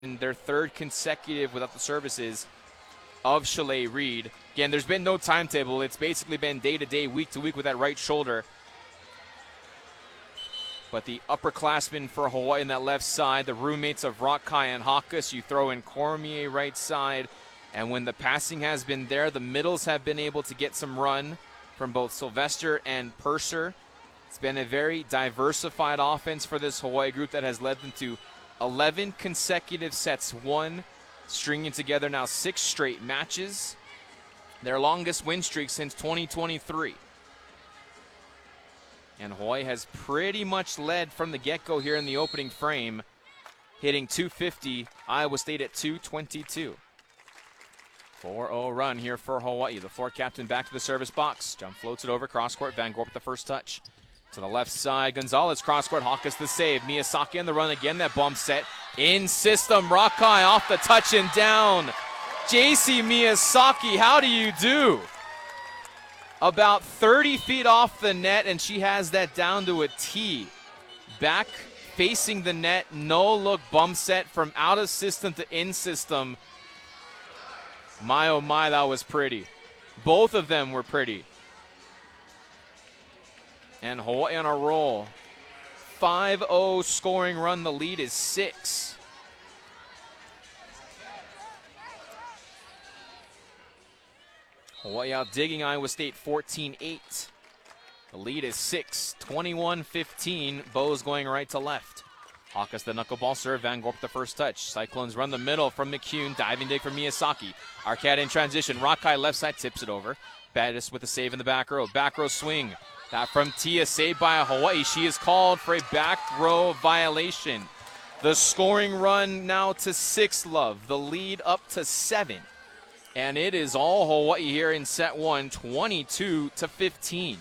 their third consecutive without the services of Chalet Reed. Again, there's been no timetable. It's basically been day-to-day, week-to-week with that right shoulder. But the upperclassmen for Hawaii on that left side, the roommates of Rakai and Hakas, you throw in Cormier right side. And when the passing has been there, the middles have been able to get some run from both Sylvester and Purser. It's been a very diversified offense for this Hawaii group that has led them to 11 consecutive sets won, stringing together now 6 straight matches. Their longest win streak since 2023. And Hawaii has pretty much led from the get-go here in the opening frame, hitting 250, Iowa State at 222. 4-0 run here for Hawaii. The floor captain back to the service box. Jump floats it over cross-court. Van Gorp with the first touch. To the left side, Gonzalez cross-court. Hakas the save. Miyasaki on the run again. That bump set. In system. Rakai off the touch and down. JC Miyasaki, how do you do? About 30 feet off the net, and she has that down to a T. Back facing the net. No-look bump set from out of system to in system. My, oh my, that was pretty. Both of them were pretty. And Hawaii on a roll. 5-0 scoring run. The lead is 6. Hawaii out digging Iowa State 14-8. The lead is 6. 21-15. Bows going right to left. Hakas the knuckleball serve. Van Gorp the first touch. Cyclones run the middle from McCune. Diving dig from Miyasaki. Arquette in transition. Rakai left side tips it over. Bettis with a save in the back row. Back row swing. That from Tia, saved by Hawaii. She is called for a back row violation. The scoring run now to 6, Love. The lead up to 7. And it is all Hawaii here in set 1, 22-15.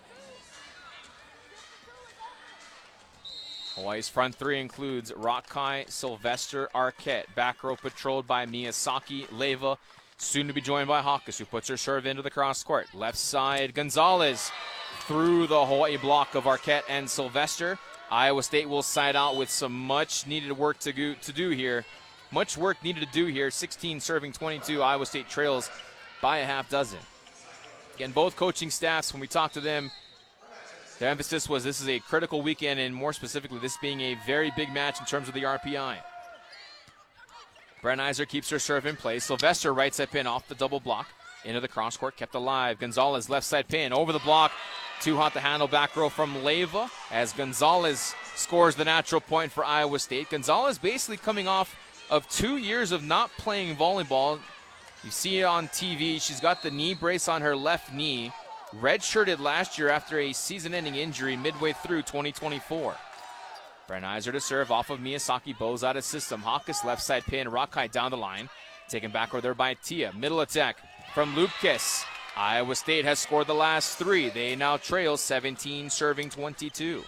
Hawaii's front three includes Rakai, Sylvester, Arquette. Back row patrolled by Miyasaki, Leva, soon to be joined by Hakas, who puts her serve into the cross court. Left side, Gonzalez through the Hawaii block of Arquette and Sylvester. Iowa State will side out with some much needed work to do here. Much work needed to do here. 16 serving 22. Iowa State trails by a half dozen. Again, both coaching staffs, when we talked to them, their emphasis was this is a critical weekend, and more specifically, this being a very big match in terms of the RPI. Brenizer keeps her serve in place. Sylvester right side pin off the double block. Into the cross court, kept alive. Gonzalez left side pin over the block. Too hot to handle. Back row from Leva as Gonzalez scores the natural point for Iowa State. Gonzalez basically coming off of 2 years of not playing volleyball. You see it on TV. She's got the knee brace on her left knee. Redshirted last year after a season-ending injury midway through 2024. Brenizer to serve off of Miyasaki. Bows out of system. Hakas left side pin. Rakai down the line. Taken backward there by Tia. Middle attack from Lupkes. Iowa State has scored the last 3. They now trail 17 serving 22.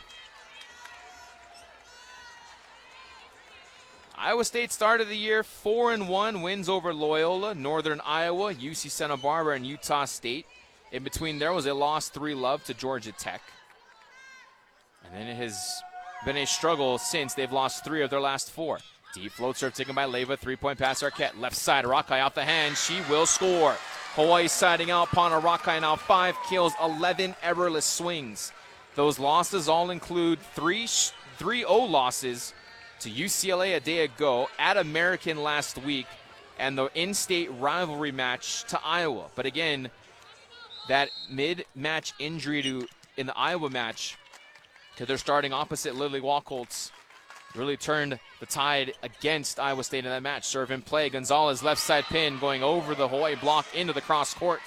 Iowa State started the year 4-1. Wins over Loyola, Northern Iowa, UC Santa Barbara, and Utah State. In between there was a loss 3 love to Georgia Tech. And then it has been a struggle since. They've lost 3 of their last 4. Deep float serve taken by Leva. 3-point pass Arquette. Left side, Rakai off the hand. She will score. Hawaii siding out. Pana Rakai now 5 kills, 11 errorless swings. Those losses all include 3-0 losses to UCLA a day ago, at American last week, and the in-state rivalry match to Iowa. But again, that mid-match injury in the Iowa match to their starting opposite, Lily Wacholtz, really turned the tide against Iowa State in that match. Serve in play. Gonzalez left side pin going over the Hawaii block into the cross court.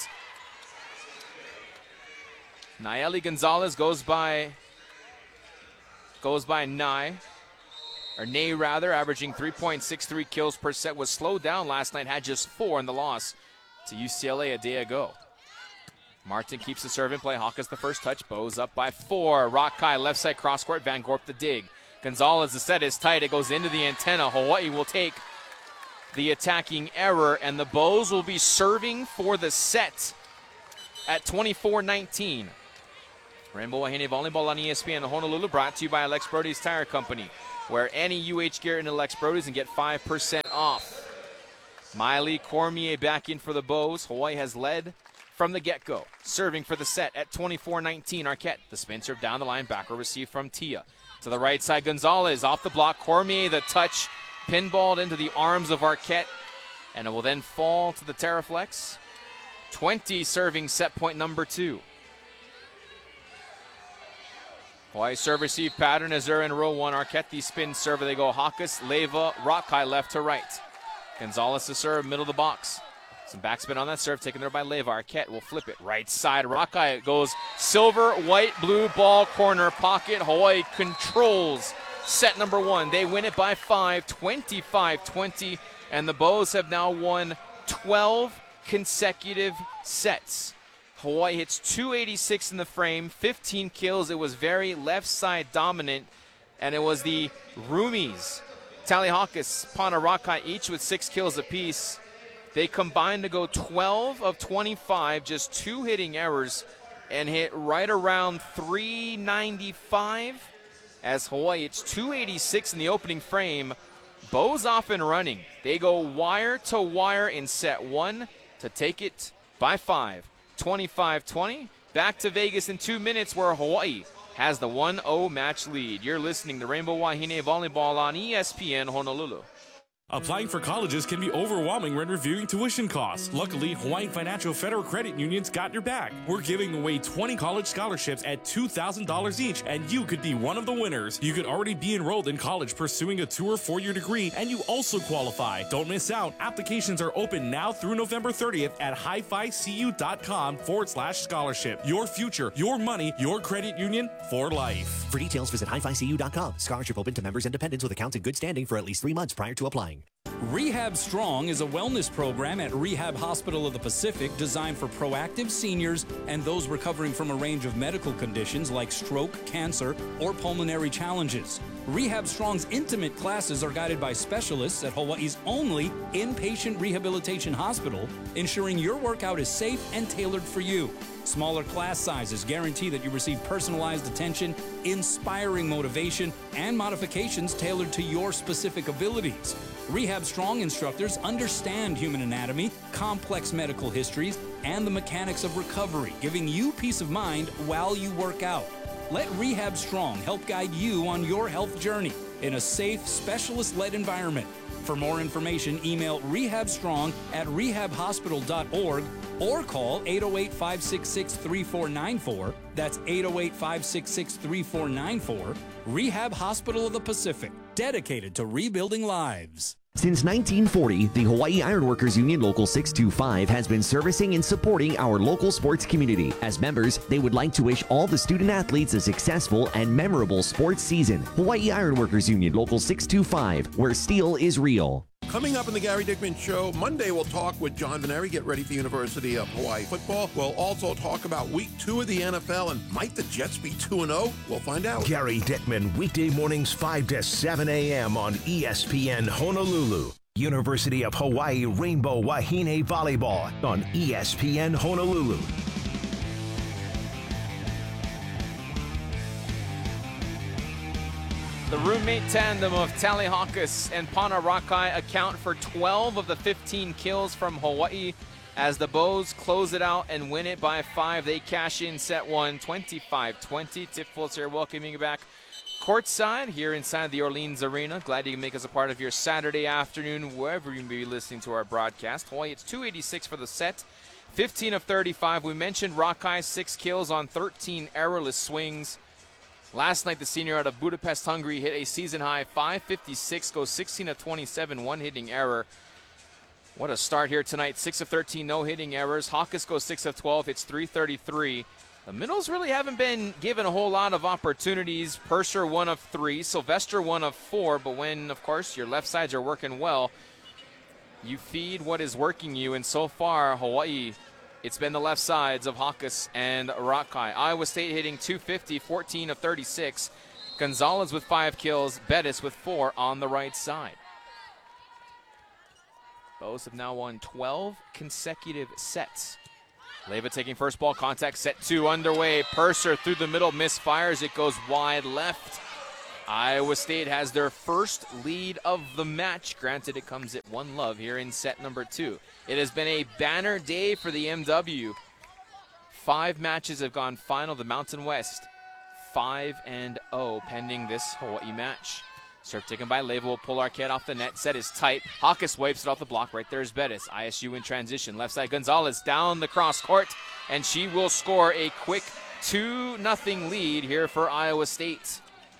Nayeli Gonzalez goes by Nay, averaging 3.63 kills per set. Was slowed down last night, had just 4 in the loss to UCLA a day ago. Martin keeps the serve in play. Hakas the first touch. Bows up by 4. Rakai left side cross court. Van Gorp the dig. Gonzalez, the set is tight. It goes into the antenna. Hawaii will take the attacking error, and the Bows will be serving for the set at 24-19. Rainbow Wahine Volleyball on ESPN Honolulu, brought to you by Alex Brody's Tire Company. Wear any UH gear in Alex Brody's and get 5% off. Miley Cormier back in for the Bows. Hawaii has led from the get-go. Serving for the set at 24-19. Arquette, the spin serve down the line. Backer receive from Tia. To the right side, Gonzalez off the block. Cormier, the touch, pinballed into the arms of Arquette. And it will then fall to the Terraflex. 20 serving set point number 2. Hawaii serve receive pattern as they're in row 1. Arquette, the spin server. They go Hawkes, Leva, Rockeye left to right. Gonzalez to serve, middle of the box. Some backspin on that serve, taken there by Leva. Arquette will flip it right side. Rockeye goes silver, white, blue, ball, corner, pocket. Hawaii controls set number 1. They win it by 5, 25-20. And the Bows have now won 12 consecutive sets. Hawaii hits 286 in the frame, 15 kills. It was very left side dominant. And it was the roomies, Talihakis, Panarakai, each with 6 kills apiece. They combined to go 12 of 25, just 2 hitting errors, and hit right around 395 as Hawaii hits 286 in the opening frame. Bows off and running. They go wire to wire in set 1 to take it by 5, 25-20. Back to Vegas in 2 minutes where Hawaii has the 1-0 match lead. You're listening to Rainbow Wahine Volleyball on ESPN Honolulu. Applying for colleges can be overwhelming when reviewing tuition costs. Luckily, Hawaiian Financial Federal Credit Union's got your back. We're giving away 20 college scholarships at $2,000 each, and you could be one of the winners. You could already be enrolled in college pursuing a 2 or 4-year degree, and you also qualify. Don't miss out. Applications are open now through November 30th at hificu.com/scholarship. Your future, your money, your credit union for life. For details, visit hificu.com. Scholarship open to members and dependents with accounts in good standing for at least 3 months prior to applying. Rehab Strong is a wellness program at Rehab Hospital of the Pacific designed for proactive seniors and those recovering from a range of medical conditions like stroke, cancer, or pulmonary challenges. Rehab Strong's intimate classes are guided by specialists at Hawaii's only inpatient rehabilitation hospital, ensuring your workout is safe and tailored for you. Smaller class sizes guarantee that you receive personalized attention, inspiring motivation, and modifications tailored to your specific abilities. Rehab Strong instructors understand human anatomy, complex medical histories, and the mechanics of recovery, giving you peace of mind while you work out. Let Rehab Strong help guide you on your health journey in a safe, specialist-led environment. For more information, email rehabstrong@rehabhospital.org or call 808-566-3494. That's 808-566-3494. Rehab Hospital of the Pacific, dedicated to rebuilding lives. Since 1940, the Hawaii Ironworkers Union Local 625 has been servicing and supporting our local sports community. As members, they would like to wish all the student athletes a successful and memorable sports season. Hawaii Ironworkers Union Local 625, where steel is real. Coming up in the Gary Dickman Show, Monday we'll talk with John Veneri, get ready for University of Hawaii football. We'll also talk about week 2 of the NFL, and might the Jets be 2-0? We'll find out. Gary Dickman, weekday mornings 5 to 7 a.m. on ESPN Honolulu. University of Hawaii Rainbow Wahine Volleyball on ESPN Honolulu. The roommate tandem of Talihakis and Panarakai account for 12 of the 15 kills from Hawaii as the Bows close it out and win it by 5. They cash in set 1, 25-20. Tip Fultz here welcoming you back courtside here inside the Orleans Arena. Glad you can make us a part of your Saturday afternoon wherever you may be listening to our broadcast. Hawaii, it's 286 for the set, 15 of 35. We mentioned Rockeye, 6 kills on 13 errorless swings. Last night, the senior out of Budapest, Hungary, hit a season-high 556, goes 16 of 27, one hitting error. What a start here tonight. 6 of 13, no hitting errors. Hawkes goes 6 of 12, hits 333. The middles really haven't been given a whole lot of opportunities. Purser 1 of 3, Sylvester 1 of 4, but when, of course, your left sides are working well, you feed what is working you, and so far, Hawaii, it's been the left sides of Hawkes and Rockeye. Iowa State hitting 250, 14 of 36. Gonzalez with 5 kills, Bettis with 4 on the right side. Bows have now won 12 consecutive sets. Leva taking first ball contact, set 2 underway. Purser through the middle, misfires. It goes wide left. Iowa State has their first lead of the match. Granted, it comes at 1-love here in set number 2. It has been a banner day for the MW. 5 matches have gone final. The Mountain West 5-0 pending this Hawaii match. Serve taken by Leyva, will pull Arquette off the net. Set is tight. Hawkes wipes it off the block. Right there is Bettis. ISU in transition. Left side Gonzalez down the cross court, and she will score a quick 2-0 lead here for Iowa State.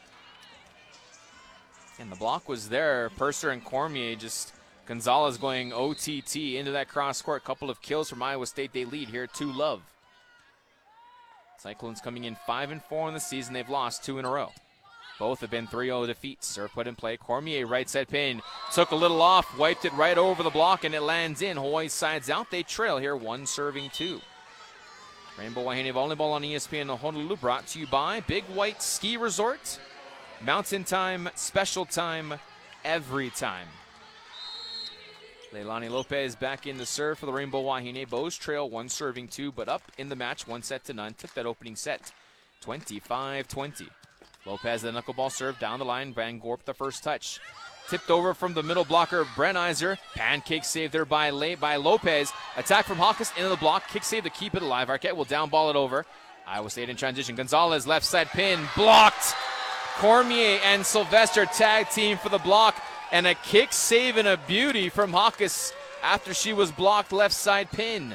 And the block was there. Purser and Cormier, just Gonzalez going OTT into that cross court. Couple of kills from Iowa State. They lead here 2-0. Cyclones coming in 5-4 in the season. They've lost 2 in a row. Both have been 3-0 defeats. Serve put in play. Cormier right side pin. Took a little off. Wiped it right over the block, and it lands in. Hawaii sides out. They trail here 1-2. Rainbow Wahine Volleyball on ESPN Honolulu, brought to you by Big White Ski Resort. Mountain time, special time, every time. Leilani Lopez back in the serve for the Rainbow Wahine. Bows trail 1-2, but up in the match 1-0. Took that opening set 25-20. Lopez, the knuckleball serve down the line. Van Gorp, the first touch. Tipped over from the middle blocker, Brenizer. Pancake save there by Lopez. Attack from Hawkes into the block. Kick save to keep it alive. Arquette will down ball it over. Iowa State in transition. Gonzalez, left side pin. Blocked. Cormier and Sylvester tag team for the block. And a kick save and a beauty from Hawkes after she was blocked, left side pin.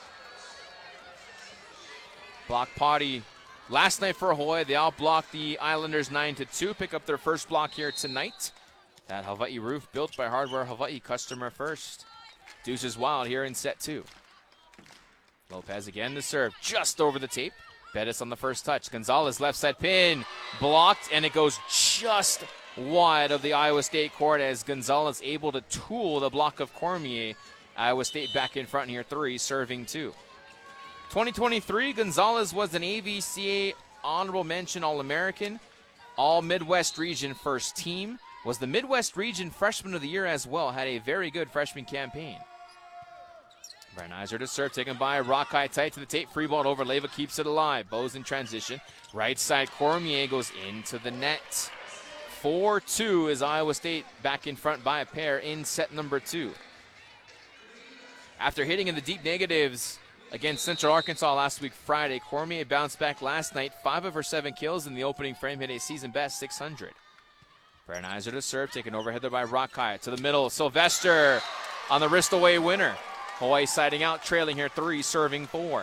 Block potty last night for Hawaii. They outblocked the Islanders 9-2. Pick up their first block here tonight. That Hawaii roof built by Hardware Hawaii, customer first. Deuces wild here in set 2. Lopez again to serve, just over the tape. Bettis on the first touch. Gonzalez left side pin, blocked, and it goes just wide of the Iowa State court as Gonzalez able to tool the block of Cormier. Iowa State back in front here, 3, serving 2. 2023, Gonzalez was an AVCA honorable mention All-American, All-Midwest Region first team, was the Midwest Region Freshman of the Year as well, had a very good freshman campaign. Brenizer to serve, taken by Rockeye, tight to the tape, free ball over, Leyva keeps it alive. Bows in transition, right side Cormier goes into the net. 4-2 is Iowa State back in front by a pair in set number 2. After hitting in the deep negatives against Central Arkansas last week Friday, Cormier bounced back last night. 5 of her 7 kills in the opening frame, hit a season best 600. Brenizer to serve, taken overhead there by Rockeye. To the middle, Sylvester on the wrist away winner. Hawaii siding out, trailing here 3, serving 4.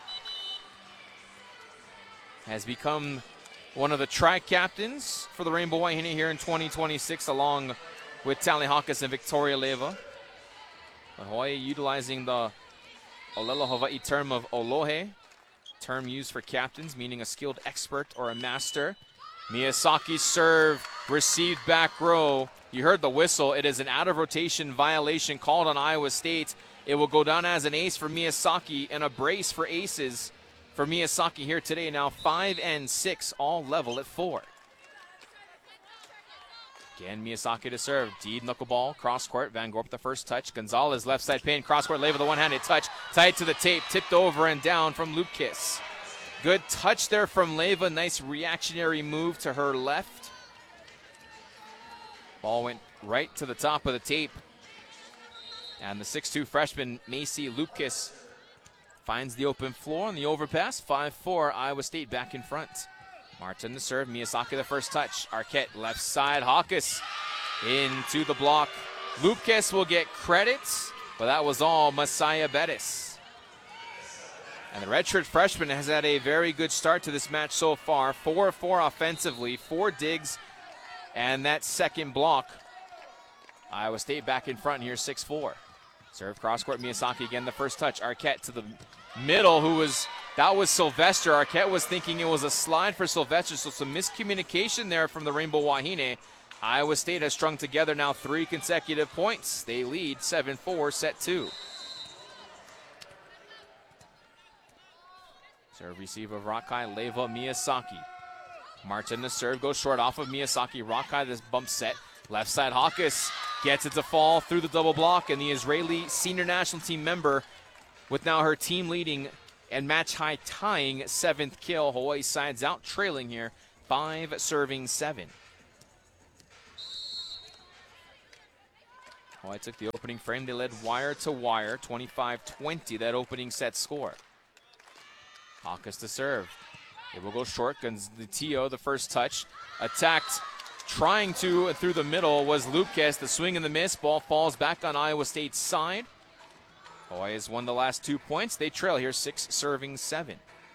Has become one of the tri-captains for the Rainbow Wahine here in 2026, along with Tally Hawkes and Victoria Leyva. But Hawaii utilizing the Olelo Hawaii term of Olohe, term used for captains, meaning a skilled expert or a master. Miyasaki's serve received back row. You heard the whistle. It is an out-of-rotation violation called on Iowa State. It will go down as an ace for Miyasaki and a brace for aces for Miyasaki here today. Now 5 and 6, all level at 4. Again, Miyasaki to serve. Deed knuckleball, cross court. Van Gorp the first touch. Gonzalez left side pin, cross court. Leyva the one-handed touch. Tied to the tape, tipped over and down from Lupkis. Good touch there from Leyva. Nice reactionary move to her left. Ball went right to the top of the tape. And the 6'2 freshman, Macy Lupkis, finds the open floor on the overpass. 5-4, Iowa State back in front. Martin to serve, Miyasaki the first touch. Arquette left side, Hawkes into the block. Lupkis will get credits, but that was all Messiah Bettis. And the redshirt freshman has had a very good start to this match so far. 4 of 4 offensively, 4 digs, and that second block. Iowa State back in front here, 6-4. Serve cross court, Miyasaki again the first touch. Arquette to the middle, that was Sylvester. Arquette was thinking it was a slide for Sylvester, so some miscommunication there from the Rainbow Wahine. Iowa State has strung together now 3 consecutive points. They lead 7-4, set 2. Serve receive of Rockeye, Leyva, Miyasaki. Martin the serve, goes short off of Miyasaki. Rockeye this bump set. Left side, Hawkes gets it to fall through the double block, and the Israeli senior national team member with now her team leading and match high tying 7th kill. Hawaii sides out, trailing here 5-7. Hawaii took the opening frame. They led wire to wire, 25-20, that opening set score. Hawkes to serve. It will go short. Gonzalez, the first touch, attacked, trying to, through the middle was Lucas. The swing and the miss. Ball falls back on Iowa State's side. Hawaii has won the last 2 points. They trail here 6-7.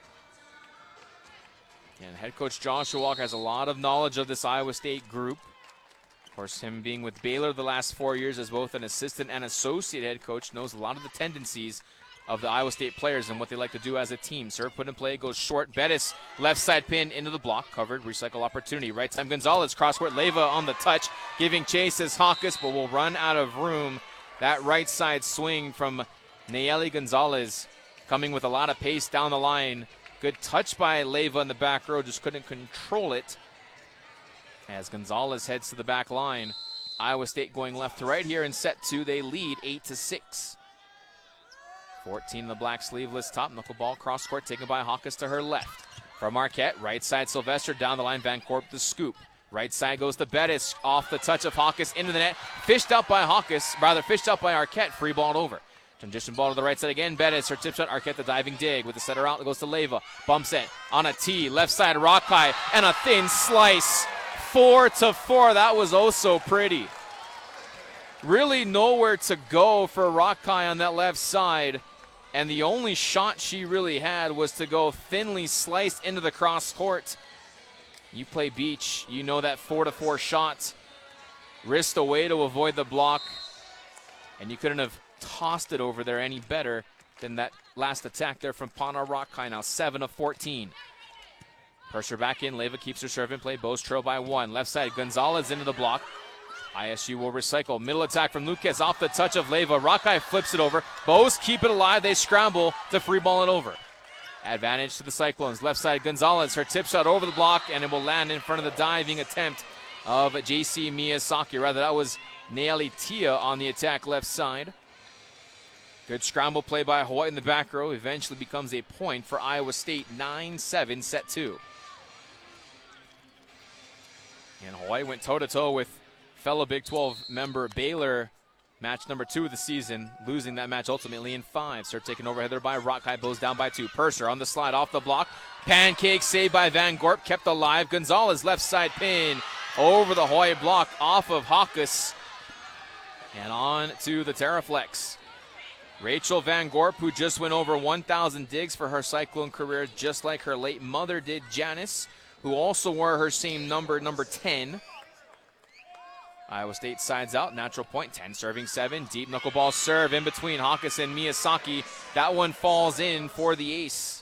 And head coach Joshua Walker has a lot of knowledge of this Iowa State group. Of course, him being with Baylor the last 4 years as both an assistant and associate head coach, knows a lot of the tendencies of the Iowa State players and what they like to do as a team. Serve put in play, goes short. Bettis, left side pin into the block, covered, recycle opportunity. Right side Gonzalez, cross-court, Leyva on the touch, giving chase as Hawkes, but will run out of room. That right side swing from Nayeli Gonzalez coming with a lot of pace down the line. Good touch by Leyva in the back row, just couldn't control it. As Gonzalez heads to the back line. Iowa State going left to right here in set 2. They lead 8-6. 14 in the black sleeveless top. Knuckleball cross court taken by Hawkes to her left. From Marquette, right side Sylvester, down the line Van Gorp the scoop. Right side goes to Bettis, off the touch of Hawkes into the net. Fished out by Arquette, free balled over. Transition ball to the right side again. Bettis, her tip shot. Arquette the diving dig with the setter out. It goes to Leyva. Bumps it on a tee. Left side Rockeye and a thin slice. 4-4. That was oh so pretty. Really nowhere to go for Rockeye on that left side. And the only shot she really had was to go thinly sliced into the cross court. You play beach, you know that 4-4 shot. Wrist away to avoid the block. And you couldn't have tossed it over there any better than that last attack there from Pana Rockeye. Now 7 of 14. Pressure back in. Leyva keeps her serve in play. Bows trail by 1. Left side, Gonzalez into the block. ISU will recycle. Middle attack from Lucas off the touch of Leyva. Rockeye flips it over. Bows keep it alive. They scramble to free ball it over. Advantage to the Cyclones. Left side, Gonzalez. Her tip shot over the block, and it will land in front of the diving attempt of JC Miyazaki. Rather, that was Nayeli Tia on the attack left side. Good scramble play by Hawaii in the back row. Eventually becomes a point for Iowa State. 9-7, set 2. And Hawaii went toe-to-toe with fellow Big 12 member Baylor, match number 2 of the season, losing that match ultimately in 5. Serve taken over header by Rockeye, blows down by 2. Purser on the slide off the block. Pancake saved by Van Gorp, kept alive. Gonzalez left side pin over the Hawaii block off of Hawkes. And on to the Terraflex. Rachel Van Gorp, who just went over 1,000 digs for her Cyclone career, just like her late mother did, Janice, who also wore her same number 10. Iowa State sides out, natural point, 10 serving 7. Deep knuckleball serve in between Hawkes and Miyazaki. That one falls in for the ace.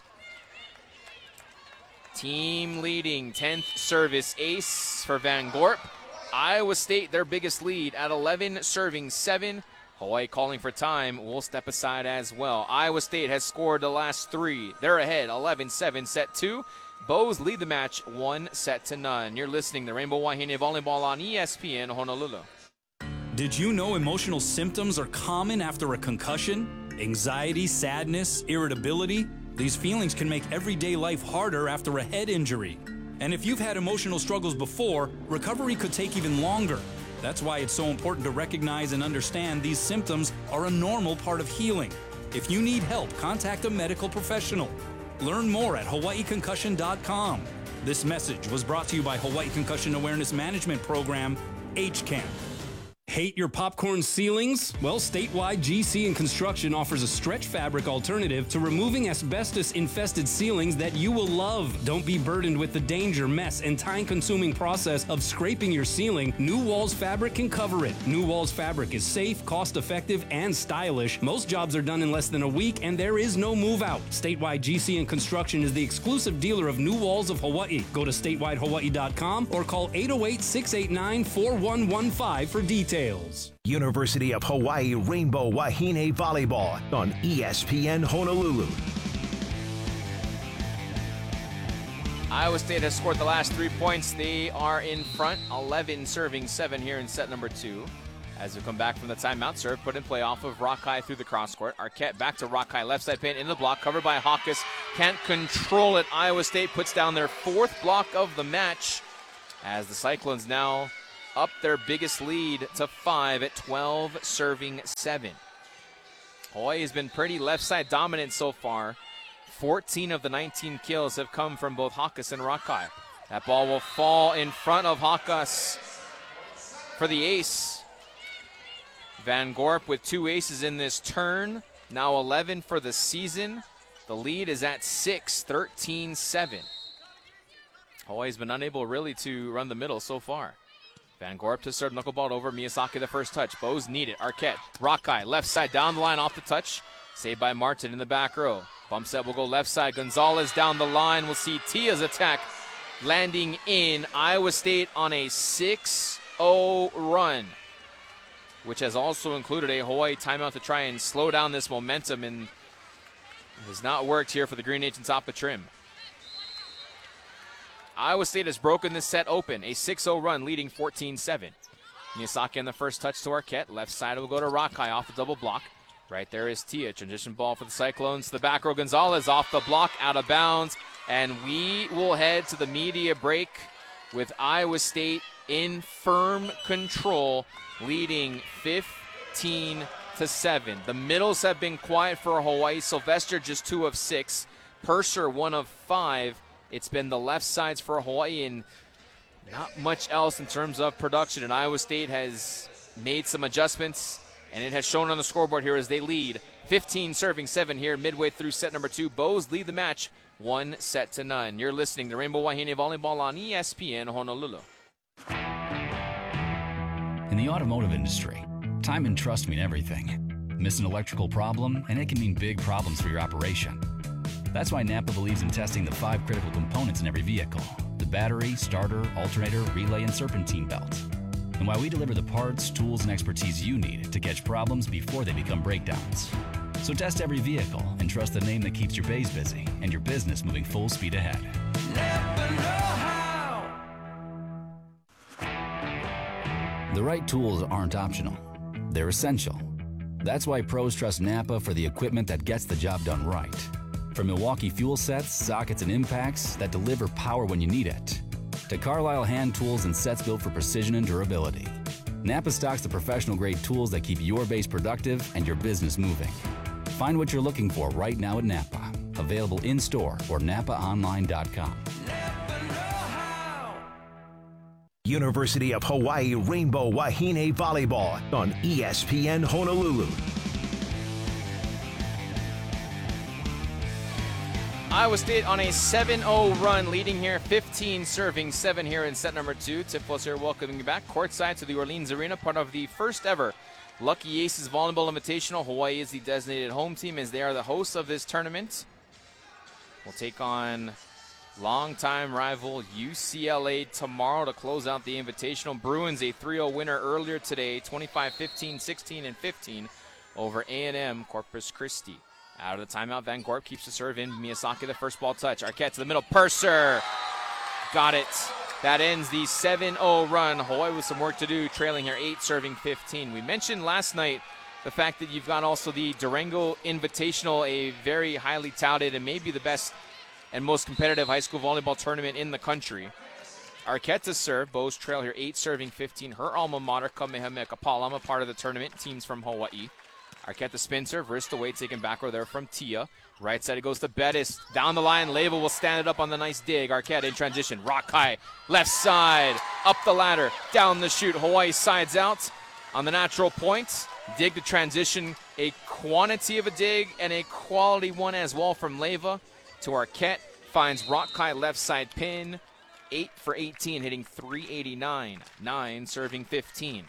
Team leading 10th service ace for Van Gorp. Iowa State, their biggest lead at 11 serving 7. Hawaii calling for time. We'll step aside as well. Iowa State has scored the last 3. They're ahead 11-7, set 2. Bows lead the match 1-0. You're listening to Rainbow Wahine Volleyball on ESPN Honolulu. Did you know emotional symptoms are common after a concussion? Anxiety, sadness, irritability? These feelings can make everyday life harder after a head injury. And if you've had emotional struggles before, recovery could take even longer. That's why it's so important to recognize and understand these symptoms are a normal part of healing. If you need help, contact a medical professional. Learn more at hawaiiconcussion.com. This message was brought to you by Hawaii Concussion Awareness Management Program, HCAM. Hate your popcorn ceilings? Well, Statewide GC and Construction offers a stretch fabric alternative to removing asbestos-infested ceilings that you will love. Don't be burdened with the danger, mess, and time-consuming process of scraping your ceiling. New Walls Fabric can cover it. New Walls Fabric is safe, cost-effective, and stylish. Most jobs are done in less than a week, and there is no move-out. Statewide GC and Construction is the exclusive dealer of New Walls of Hawaii. Go to statewidehawaii.com or call 808-689-4115 for details. University of Hawaii Rainbow Wahine Volleyball on ESPN Honolulu. Iowa State has scored the last 3 points. They are in front, 11 serving 7 here in set number 2. As we come back from the timeout, serve put in play off of Rockeye through the cross court. Arquette back to Rockeye, left side pin in the block, covered by Hawkes. Can't control it. Iowa State puts down their 4th block of the match as the Cyclones now up their biggest lead to 5 at 12, serving 7. Hawaii has been pretty left side dominant so far. 14 of the 19 kills have come from both Hakas and Rakai. That ball will fall in front of Hakas for the ace. Van Gorp with 2 aces in this turn. Now 11 for the season. The lead is at 6, 13-7. Hawaii's been unable really to run the middle so far. Van Gorp to serve knuckleball over Miyazaki the first touch. Bows need it. Arquette. Rakai left side down the line off the touch. Saved by Martin in the back row. Bump set will go left side. Gonzalez down the line. We'll see Tia's attack landing in. Iowa State on a 6-0 run, which has also included a Hawaii timeout to try and slow down this momentum, and it has not worked here for the Green Agents off the trim. Iowa State has broken this set open, a 6-0 run leading 14-7. Miyazaki on the first touch to Arquette. Left side will go to Rakai off the double block. Right there is Tia. Transition ball for the Cyclones. The back row, Gonzalez off the block, out of bounds. And we will head to the media break with Iowa State in firm control, leading 15-7. The middles have been quiet for Hawaii. Sylvester just 2 of 6. Purser 1 of 5. It's been the left sides for Hawaii and not much else in terms of production. And Iowa State has made some adjustments, and it has shown on the scoreboard here as they lead 15 serving 7 here midway through set number 2. Bows lead the match 1-0. You're listening to Rainbow Wahine Volleyball on ESPN Honolulu. In the automotive industry, time and trust mean everything. Miss an electrical problem, and it can mean big problems for your operation. That's why Napa believes in testing the 5 critical components in every vehicle: the battery, starter, alternator, relay, and serpentine belt. And why we deliver the parts, tools, and expertise you need to catch problems before they become breakdowns. So test every vehicle and trust the name that keeps your bays busy and your business moving full speed ahead. Napa know-how. The right tools aren't optional. They're essential. That's why pros trust Napa for the equipment that gets the job done right. From Milwaukee fuel sets, sockets, and impacts that deliver power when you need it, to Carlisle hand tools and sets built for precision and durability, Napa stocks the professional-grade tools that keep your base productive and your business moving. Find what you're looking for right now at Napa. Available in-store or napaonline.com. University of Hawaii Rainbow Wahine Volleyball on ESPN Honolulu. Iowa State on a 7-0 run, leading here 15 serving 7 here in set number 2. Tip Floss here welcoming you back courtside to the Orleans Arena, part of the first ever Lucky Aces Volleyball Invitational. Hawaii is the designated home team as they are the hosts of this tournament. We'll take on longtime rival UCLA tomorrow to close out the Invitational. Bruins a 3-0 winner earlier today, 25-15, 16, and 15 over A&M Corpus Christi. Out of the timeout, Van Gorp keeps the serve in. Miyazaki the first ball touch. Arquette to the middle. Purser got it. That ends the 7-0 run. Hawaii with some work to do, trailing here 8 serving 15. We mentioned last night the fact that you've got also the Durango Invitational, a very highly touted and maybe the best and most competitive high school volleyball tournament in the country. Arquette to serve. Bows trail here 8 serving 15. Her alma mater, Kamehameha Kapalama, part of the tournament. Teams from Hawaii. Arquette the spin serve, wrist away, taken back row there from Tia. Right side it goes to Bettis. Down the line, Leva will stand it up on the nice dig. Arquette in transition. Rakai, left side, up the ladder, down the chute. Hawaii sides out on the natural point. Dig to transition, a quantity of a dig and a quality one as well from Leva to Arquette. Finds Rakai left side pin. 8 for 18, hitting 389. 9 serving 15.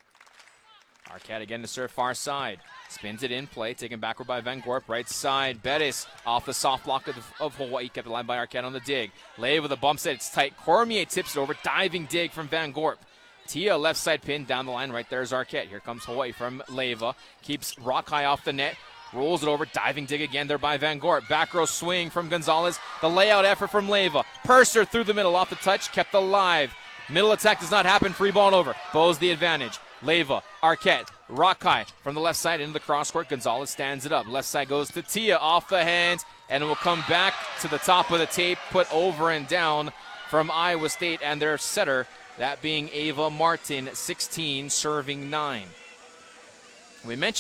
Arquette again to serve far side. Spins it in play, taken backward by Van Gorp. Right side, Bettis off the soft block of Hawaii. Kept the line by Arquette on the dig. Leva with a bump set, it's tight. Cormier tips it over, diving dig from Van Gorp. Tia left side pin down the line, right there is Arquette. Here comes Hawaii from Leva. Keeps Rakai off the net. Rolls it over, diving dig again there by Van Gorp. Back row swing from Gonzalez. The layout effort from Leva. Purser through the middle, off the touch, kept alive. Middle attack does not happen, free ball over. Bows the advantage. Leva, Arquette, Rakai from the left side into the cross court. Gonzalez stands it up. Left side goes to Tia off the hands, and it will come back to the top of the tape, put over and down from Iowa State and their setter, That being Ava Martin, 16, serving 9. We mentioned